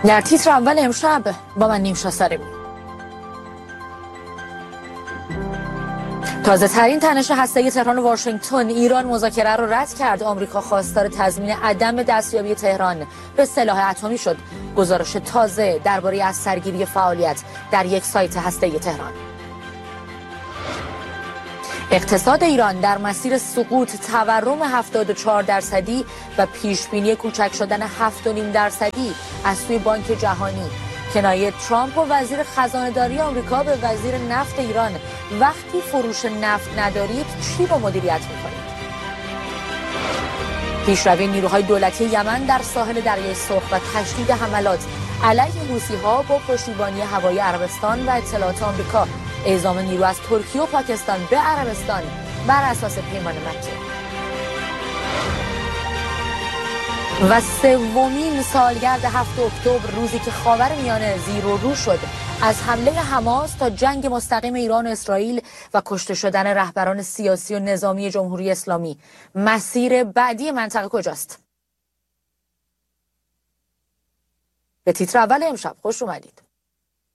در تیتر اول امشب با من نیمشا سارمی. تازه ترین تنش هسته‌ای تهران و واشنگتن، ایران مذاکره را رد کرد. آمریکا خواستار تضمین عدم دستیابی تهران به سلاح اتمی شد. گزارش تازه درباره از سرگیری فعالیت در یک سایت هسته‌ای تهران. اقتصاد ایران در مسیر سقوط، تورم 74% و پیشبینی کوچک شدن 7.5% از سوی بانک جهانی. کنایه ترامپ و وزیر خزانه‌داری آمریکا به وزیر نفت ایران: وقتی فروش نفت ندارید چی رو مدیریت می‌کنید؟ پیشروی نیروهای دولتی یمن در ساحل دریای سرخ و تشدید حملات علیه حوثی‌ها با پشتیبانی هوایی عربستان و اطلاعات آمریکا. اعزام نیرو از ترکیه و پاکستان به عربستان بر اساس پیمان مکه. و سومین سالگرد 7 اکتبر، روزی که خاورمیانه زیر و رو شد از حمله حماس تا جنگ مستقیم ایران و اسرائیل و کشته شدن رهبران سیاسی و نظامی جمهوری اسلامی. مسیر بعدی منطقه کجاست؟ به تیتر اول امشب خوش اومدید.